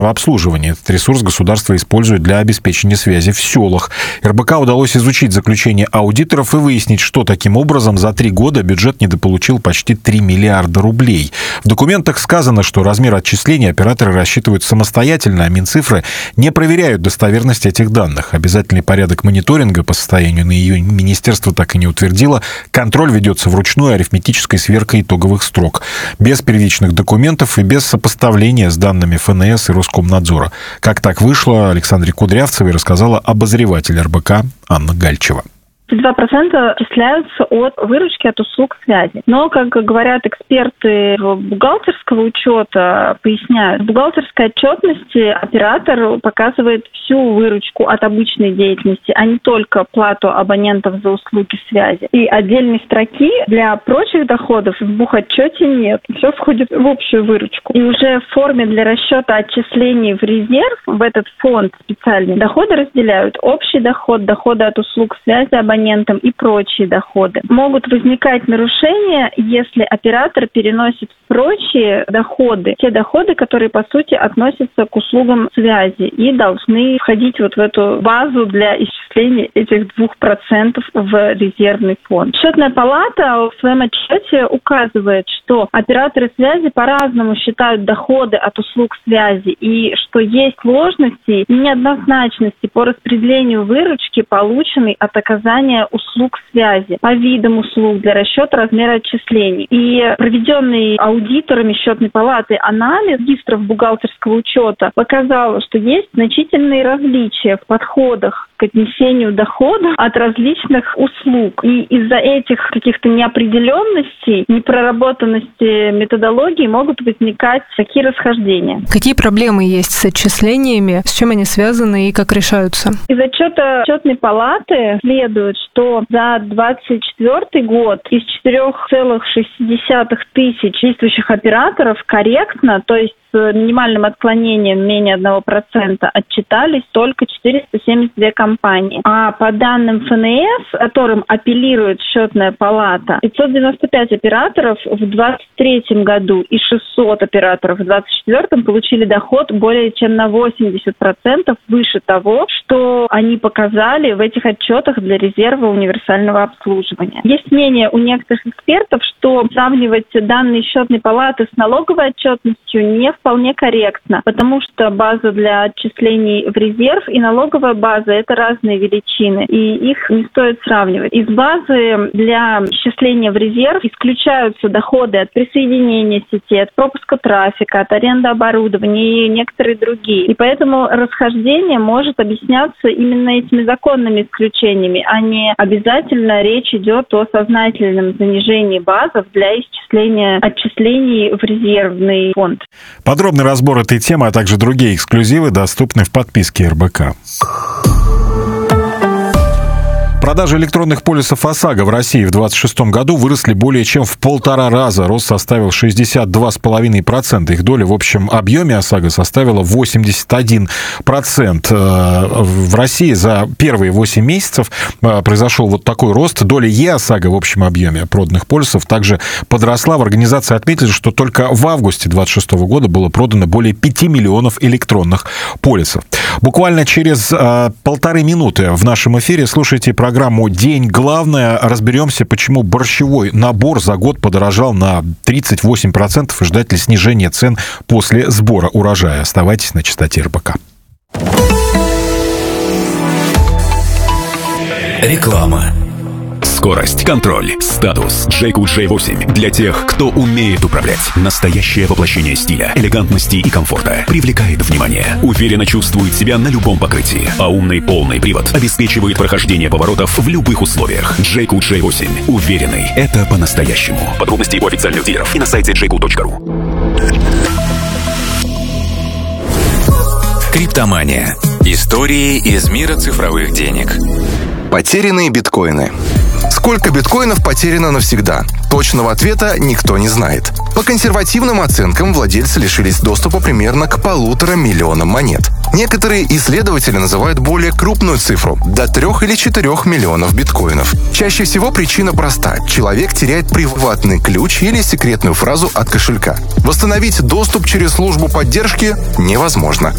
обслуживания. Этот ресурс государство использует для обеспечения связи в селах. РБК удалось изучить заключение аудиторов и выяснить, что таким образом за 3 года бюджет недополучил почти 3 миллиарда рублей. В документах сказано, что размер отчислений операторы рассчитывают самостоятельно, а Минцифры не проверяют достоверность этих данных. Обязательный порядок мониторинга по состоянию на июнь министерство так и не утвердило. Контроль ведется вручную арифметической сверкой итоговых строк, без первичных документов и без сопоставления с данными ФНС и Роскомнадзора. Как так вышло, Александре Кудрявцевой рассказала обозреватель РБК Анна Гальчева. 2% отчисляются от выручки от услуг связи. Но, как говорят эксперты бухгалтерского учета, поясняют, в бухгалтерской отчетности оператор показывает всю выручку от обычной деятельности, а не только плату абонентов за услуги связи. И отдельной строки для прочих доходов в бухотчете нет. Все входит в общую выручку. И уже в форме для расчета отчислений в резерв, в этот фонд специальный, доходы разделяют. Общий доход, доходы от услуг связи абонентам и прочие доходы. Могут возникать нарушения, если оператор переносит в прочие доходы, те доходы, которые, по сути, относятся к услугам связи и должны входить вот в эту базу для исчисления этих 2% в резервный фонд. Счетная палата в своем отчете указывает, что операторы связи по-разному считают доходы от услуг связи и что есть сложности и неоднозначности по распределению выручки, полученной от оказания услуг связи по видам услуг для расчета размера отчислений. И проведенный аудиторами счетной палаты анализ регистров бухгалтерского учета показал, что есть значительные различия в подходах к отнесению дохода от различных услуг. И из-за этих каких-то неопределенностей, непроработанности методологии могут возникать такие расхождения. Какие проблемы есть с отчислениями, с чем они связаны и как решаются? Из отчета счетной палаты следует, что за 2024 год из 4,6 тысяч действующих операторов корректно, то есть с минимальным отклонением менее 1%, отчитались только 472 компании. А по данным ФНС, которым апеллирует счетная палата, 595 операторов в 2023 году и 600 операторов в 2024 получили доход более чем на 80% выше того, что они показали в этих отчетах для резерва универсального обслуживания. Есть мнение у некоторых экспертов, что сравнивать данные счетной палаты с налоговой отчетностью не вполне корректно, потому что база для отчислений в резерв и налоговая база – это разные величины, и их не стоит сравнивать. Из базы для отчисления в резерв исключаются доходы от присоединения сети, от пропуска трафика, от аренды оборудования и некоторые другие. И поэтому расхождение может объясняться именно этими законными исключениями, а не обязательно речь идет о сознательном занижении базов для исчисления отчислений в резервный фонд. Подробный разбор этой темы, а также другие эксклюзивы доступны в подписке РБК. Продажи электронных полисов ОСАГО в России в 2026 году выросли более чем в 1,5 раза. Рост составил 62,5%. Их доля в общем объеме ОСАГО составила 81%. В России за первые 8 месяцев произошел вот такой рост. Доля ЕОСАГО в общем объеме проданных полисов также подросла. В организации отметили, что только в августе 2026 года было продано более 5 миллионов электронных полисов. Буквально через 1,5 минуты в нашем эфире слушайте программу «День главное». Разберемся, почему борщевой набор за год подорожал на 38% и ждать ли снижения цен после сбора урожая. Оставайтесь на частоте РБК. Реклама. Скорость, контроль, статус. Джейку J8 для тех, кто умеет управлять. Настоящее воплощение стиля, элегантности и комфорта. Привлекает внимание. Уверенно чувствует себя на любом покрытии. А умный полный привод обеспечивает прохождение поворотов в любых условиях. Джейку J8. Уверенный. Это по-настоящему. Подробности у официальных дилеров и на сайте jayco.ru. Криптомания. Истории из мира цифровых денег. Потерянные биткоины. Сколько биткоинов потеряно навсегда? Точного ответа никто не знает. По консервативным оценкам, владельцы лишились доступа примерно к 1,5 миллиона монет. Некоторые исследователи называют более крупную цифру – до 3 или 4 миллионов биткоинов. Чаще всего причина проста – человек теряет приватный ключ или секретную фразу от кошелька. Восстановить доступ через службу поддержки невозможно.